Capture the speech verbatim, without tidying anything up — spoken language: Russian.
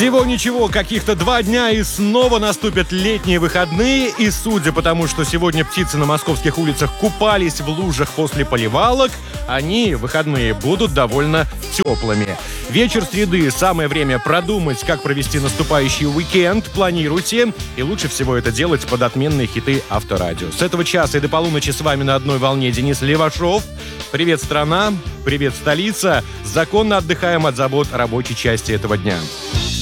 Всего ничего, каких-то два дня, и снова наступят летние выходные. И судя по тому, что сегодня птицы на московских улицах купались в лужах после поливалок, они, выходные, будут довольно теплыми. Вечер среды – самое время продумать, как провести наступающий уикенд. Планируйте. И лучше всего это делать под отменные хиты Авторадио. С этого часа и до полуночи с вами на одной волне Денис Левашов. Привет, страна. Привет, столица. Законно отдыхаем от забот рабочей части этого дня.